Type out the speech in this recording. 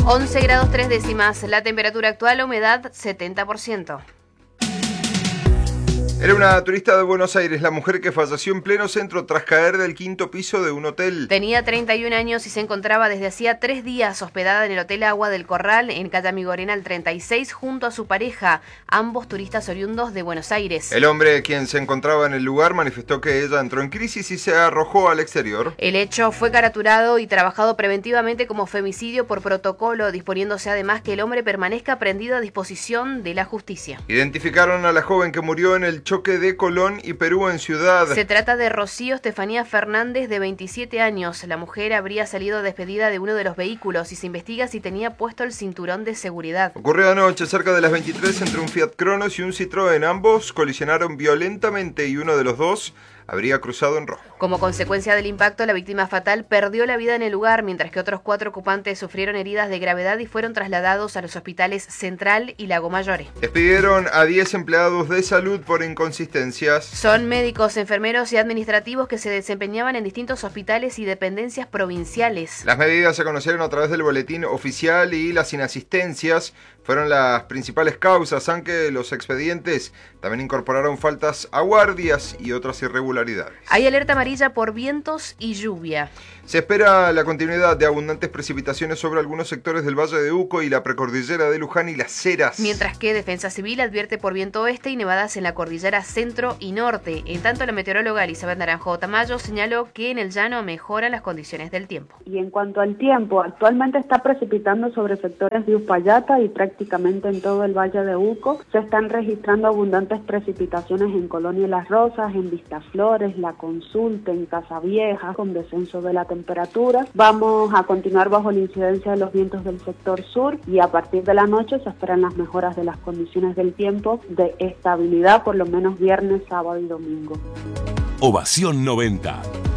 11 grados 3 décimas, la temperatura actual, humedad 70%. Era una turista de Buenos Aires, la mujer que falleció en pleno centro tras caer del quinto piso de un hotel. Tenía 31 años y se encontraba desde hacía 3 días hospedada en el Hotel Agua del Corral, en calle Amigorena al 36, junto a su pareja, ambos turistas oriundos de Buenos Aires. El hombre, quien se encontraba en el lugar, manifestó que ella entró en crisis y se arrojó al exterior. El hecho fue caraturado y trabajado preventivamente como femicidio por protocolo, disponiéndose además que el hombre permanezca prendido a disposición de la justicia. Identificaron a la joven que murió en el choque de Colón y Perú en Ciudad. Se trata de Rocío Estefanía Fernández, de 27 años. La mujer habría salido despedida de uno de los vehículos y se investiga si tenía puesto el cinturón de seguridad. Ocurrió anoche cerca de las 23 entre un Fiat Cronos y un Citroën. Ambos colisionaron violentamente y uno de los dos habría cruzado en rojo. Como consecuencia del impacto, la víctima fatal perdió la vida en el lugar, mientras que otros 4 ocupantes sufrieron heridas de gravedad y fueron trasladados a los hospitales Central y Lago Mayor. Despidieron a 10 empleados de salud por inconsistencias. Son médicos, enfermeros y administrativos que se desempeñaban en distintos hospitales y dependencias provinciales. Las medidas se conocieron a través del boletín oficial y las inasistencias fueron las principales causas, aunque los expedientes también incorporaron faltas a guardias y otras irregularidades. Hay alerta amarilla por vientos y lluvia. Se espera la continuidad de abundantes precipitaciones sobre algunos sectores del Valle de Uco y la precordillera de Luján y Las Heras. Mientras que Defensa Civil advierte por viento oeste y nevadas en la cordillera centro y norte. En tanto, la meteoróloga Elizabeth Naranjo Tamayo señaló que en el llano mejoran las condiciones del tiempo. Y en cuanto al tiempo, actualmente está precipitando sobre sectores de Uspallata y prácticamente en todo el Valle de Uco. Se están registrando abundantes precipitaciones en Colonia Las Rosas, en Vistaflores, La Consulta, en Casavieja, con descenso de la temperatura. Vamos a continuar bajo la incidencia de los vientos del sector sur y a partir de la noche se esperan las mejoras de las condiciones del tiempo de estabilidad, por lo menos viernes, sábado y domingo. Ovación 90.